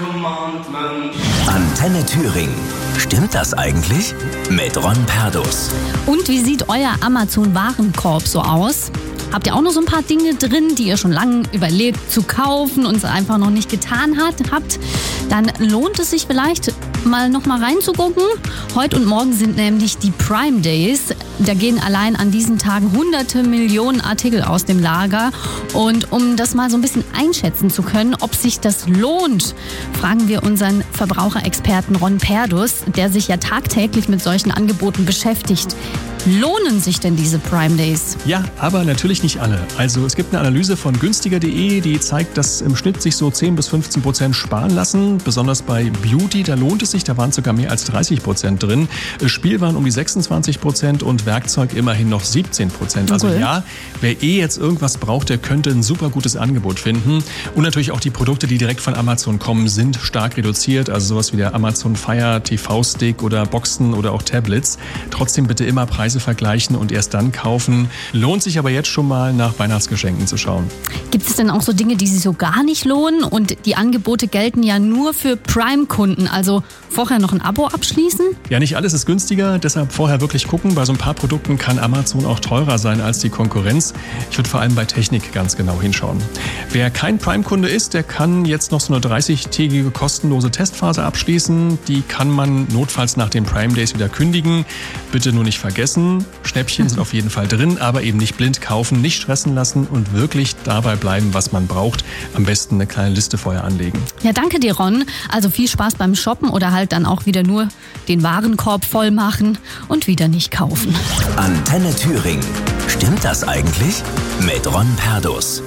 Antenne Thüringen. Stimmt das eigentlich? Mit Ron Perdus. Und wie sieht euer Amazon-Warenkorb so aus? Habt ihr auch noch so ein paar Dinge drin, die ihr schon lange überlegt zu kaufen und es einfach noch nicht getan habt? Dann lohnt es sich vielleicht noch mal reinzugucken. Heute und morgen sind nämlich die Prime Days. Da gehen allein an diesen Tagen hunderte Millionen Artikel aus dem Lager. Und um das mal so ein bisschen einschätzen zu können, ob sich das lohnt, fragen wir unseren Verbraucherexperten Ron Perdus, der sich ja tagtäglich mit solchen Angeboten beschäftigt. Lohnen sich denn diese Prime Days? Ja, aber natürlich nicht alle. Also es gibt eine Analyse von günstiger.de, die zeigt, dass im Schnitt sich so 10-15% sparen lassen. Besonders bei Beauty, da lohnt es sich, da waren sogar mehr als 30% drin. Spielwaren um die 26% und Werkzeug immerhin noch 17%. Also ja, wer jetzt irgendwas braucht, der könnte ein super gutes Angebot finden. Und natürlich auch die Produkte, die direkt von Amazon kommen, sind stark reduziert. Also sowas wie der Amazon Fire TV-Stick oder Boxen oder auch Tablets. Trotzdem bitte immer Preise vergleichen und erst dann kaufen. Lohnt sich aber jetzt schon mal nach Weihnachtsgeschenken zu schauen. Gibt es denn auch so Dinge, die sich so gar nicht lohnen? Und die Angebote gelten ja nur für Prime-Kunden. Also vorher noch ein Abo abschließen? Ja, nicht alles ist günstiger. Deshalb vorher wirklich gucken. Bei so ein paar Produkten kann Amazon auch teurer sein als die Konkurrenz. Ich würde vor allem bei Technik ganz genau hinschauen. Wer kein Prime-Kunde ist, der kann jetzt noch so eine 30-tägige kostenlose Testphase abschließen. Die kann man notfalls nach den Prime Days wieder kündigen. Bitte nur nicht vergessen. Schnäppchen sind auf jeden Fall drin, aber eben nicht blind kaufen, nicht stressen lassen und wirklich dabei bleiben, was man braucht. Am besten eine kleine Liste vorher anlegen. Ja, danke dir, Ron. Also viel Spaß beim Shoppen oder halt dann auch wieder nur den Warenkorb voll machen und wieder nicht kaufen. Antenne Thüringen. Stimmt das eigentlich? Mit Ron Perdus.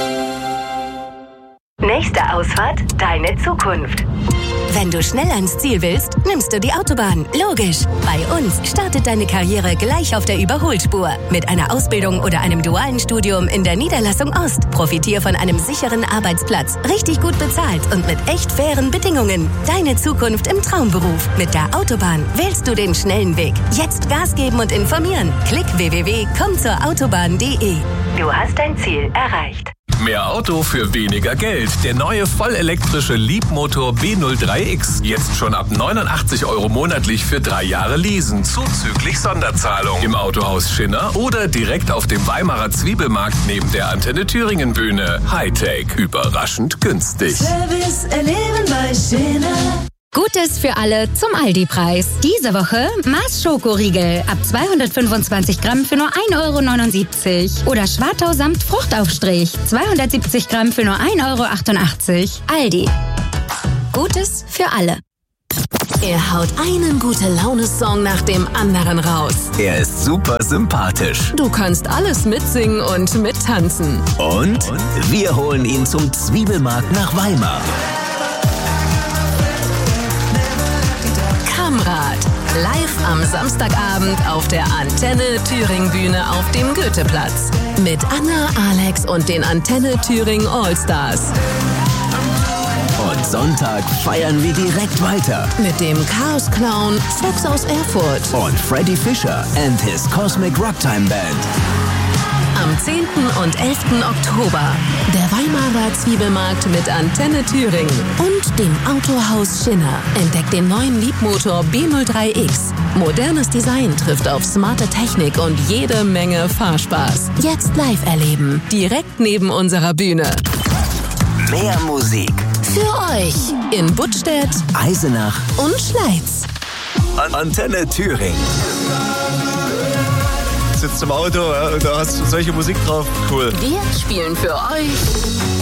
Nächste Ausfahrt, deine Zukunft. Wenn du schnell ans Ziel willst, nimmst du die Autobahn. Logisch. Bei uns startet deine Karriere gleich auf der Überholspur. Mit einer Ausbildung oder einem dualen Studium in der Niederlassung Ost. Profitier von einem sicheren Arbeitsplatz, richtig gut bezahlt und mit echt fairen Bedingungen. Deine Zukunft im Traumberuf. Mit der Autobahn wählst du den schnellen Weg. Jetzt Gas geben und informieren. Klick www.kommzurautobahn.de. Du hast dein Ziel erreicht. Mehr Auto für weniger Geld. Der neue vollelektrische Leapmotor B03X. Jetzt schon ab 89 € monatlich für 3 Jahre leasen. Zuzüglich Sonderzahlung. Im Autohaus Schinner oder direkt auf dem Weimarer Zwiebelmarkt neben der Antenne Thüringen Bühne. Hightech. Überraschend günstig. Service erleben bei Schinner. Gutes für alle zum Aldi-Preis. Diese Woche Mars Schokoriegel ab 225 Gramm für nur 1,79 € oder Schwartau Samt Fruchtaufstrich 270 Gramm für nur 1,88 €. Aldi. Gutes für alle. Er haut einen Gute-Laune-Song nach dem anderen raus. Er ist super sympathisch. Du kannst alles mitsingen und mittanzen. Und wir holen ihn zum Zwiebelmarkt nach Weimar. Kamrat. Live am Samstagabend auf der Antenne Thüringen Bühne auf dem Goetheplatz. Mit Anna, Alex und den Antenne Thüringen Allstars. Und Sonntag feiern wir direkt weiter. Mit dem Chaos Clown Fuchs aus Erfurt. Und Freddy Fischer and his Cosmic Rocktime Band. Am 10. und 11. Oktober. Der Weimarer Zwiebelmarkt mit Antenne Thüringen und dem Autohaus Schinner. Entdeckt den neuen Leapmotor B03X. Modernes Design trifft auf smarte Technik und jede Menge Fahrspaß. Jetzt live erleben. Direkt neben unserer Bühne. Mehr Musik. Für euch in Buttstedt, Eisenach und Schleiz. Antenne Thüringen. Sitzt im Auto und da hast du solche Musik drauf. Cool. Wir spielen für euch